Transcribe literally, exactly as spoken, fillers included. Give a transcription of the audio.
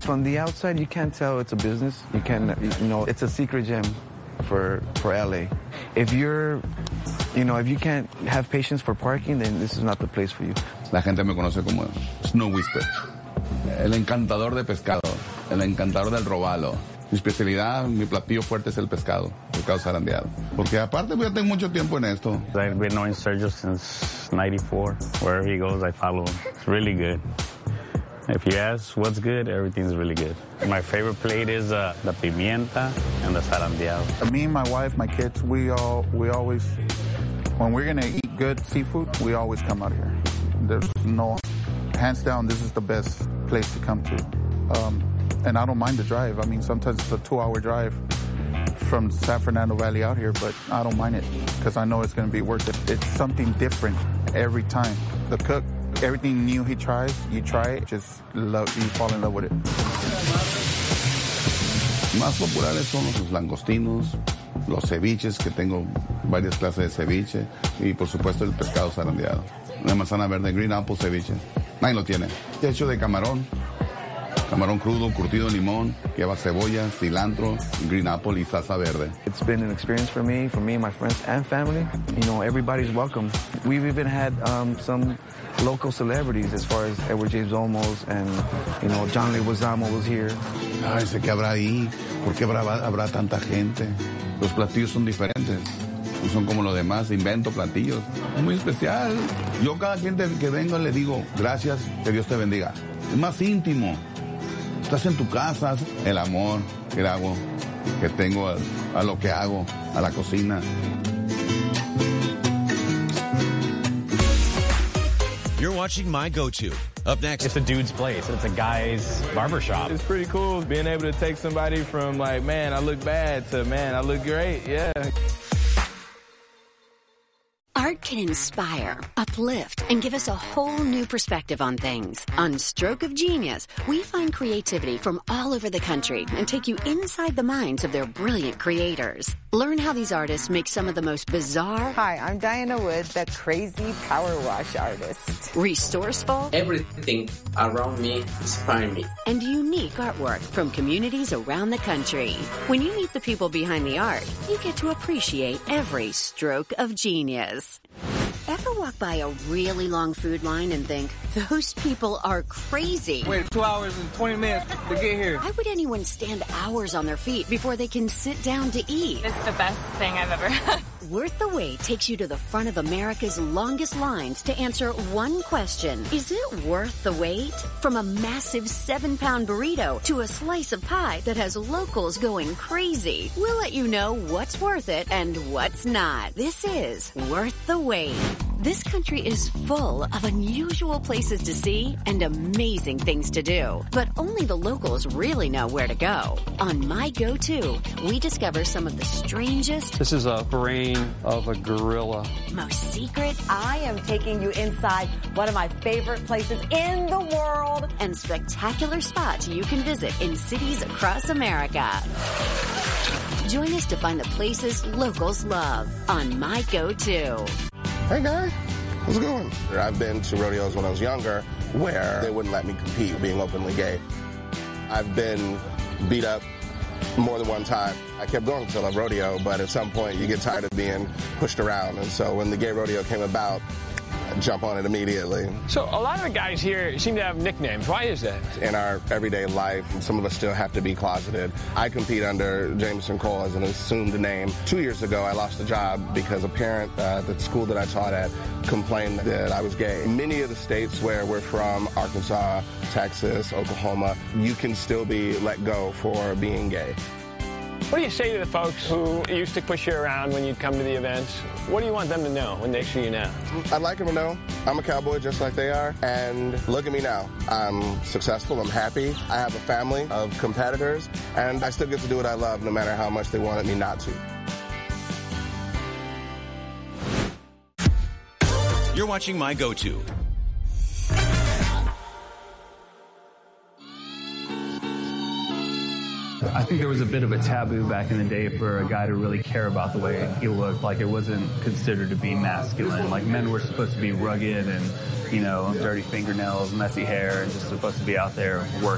from the outside, you can't tell it's a business. You can, you know, it's a secret gem for for L A. If you're, you know, if you can't have patience for parking, then this is not the place for you. La gente me conoce como Snow Whisper, el encantador de pescado, el encantador del robalo. Mi especialidad, mi platillo fuerte es el pescado, pescado zarandeado. Porque aparte, pues, ya tengo mucho tiempo en esto. I've been knowing Sergio since ninety-four. Wherever he goes, I follow him. It's really good. If you ask what's good, everything's really good. My favorite plate is uh, the pimienta and the zarandeado. Me, my wife, my kids, we all we always, when we're gonna eat good seafood, we always come out here. There's no, hands down, this is the best place to come to. Um, and I don't mind the drive. I mean, sometimes it's a two-hour drive from San Fernando Valley out here, but I don't mind it because I know it's gonna be worth it. It's something different every time. The cook, everything new he tries, you try it, just love, you fall in love with it. Más populares son los langostinos, los ceviches, que tengo varias clases de ceviche, y por supuesto el pescado zarandeado. La manzana verde, green apple ceviche. Nadie lo tiene. Hecho de camarón, camarón crudo, curtido en limón, que lleva cebolla, cilantro, green apple y salsa verde. It's been an experience for me, for me and my friends and family. You know, everybody's welcome. We've even had um, some local celebrities as far as Edward James Olmos and, you know, John Leguizamo was here. Ay, sé que habrá ahí. ¿Por qué habrá, habrá tanta gente? Los platillos son diferentes. No son como los demás. Invento platillos. Es muy especial. Yo cada cliente que venga le digo, gracias, que Dios te bendiga. Es más íntimo. Estás en tu casa. El amor que hago, que tengo a, a lo que hago, a la cocina. You're watching My Go-To. Up next, it's a dude's place. It's a guy's barbershop. It's pretty cool being able to take somebody from like, man, I look bad to, man, I look great. Yeah. Art can inspire, uplift, and give us a whole new perspective on things. On Stroke of Genius, we find creativity from all over the country and take you inside the minds of their brilliant creators. Learn how these artists make some of the most bizarre... Hi, I'm Diana Wood, the crazy power wash artist. Resourceful... Everything around me inspires me. And unique artwork from communities around the country. When you meet the people behind the art, you get to appreciate every stroke of genius. Ever walk by a really long food line and think, those people are crazy? Wait two hours and twenty minutes to get here. Why would anyone stand hours on their feet before they can sit down to eat? It's the best thing I've ever had. Worth the Wait takes you to the front of America's longest lines to answer one question. Is it worth the wait? From a massive seven-pound burrito to a slice of pie that has locals going crazy. We'll let you know what's worth it and what's not. This is Worth the Wait. This country is full of unusual places to see and amazing things to do. But only the locals really know where to go. On My Go-To, we discover some of the strangest... This is a brain of a gorilla. Most secret... I am taking you inside one of my favorite places in the world. And spectacular spots you can visit in cities across America. Join us to find the places locals love on My Go-To. Hey, guy. How's it going? I've been to rodeos when I was younger where they wouldn't let me compete being openly gay. I've been beat up more than one time. I kept going to the rodeo, but at some point you get tired of being pushed around. And so when the gay rodeo came about, jump on it immediately. So a lot of the guys here seem to have nicknames. Why is that? In our everyday life, some of us still have to be closeted. I compete under Jameson Cole as an assumed name. Two years ago, I lost a job because a parent uh, at the school that I taught at complained that I was gay. In many of the states where we're from, Arkansas, Texas, Oklahoma, you can still be let go for being gay. What do you say to the folks who used to push you around when you'd come to the events? What do you want them to know when they see you now? I'd like them to know I'm a cowboy just like they are. And look at me now. I'm successful. I'm happy. I have a family of competitors. And I still get to do what I love no matter how much they wanted me not to. You're watching My Go-To. I think there was a bit of a taboo back in the day for a guy to really care about the way he looked. Like, it wasn't considered to be masculine. Like, men were supposed to be rugged and, you know, dirty fingernails, messy hair, and just supposed to be out there working.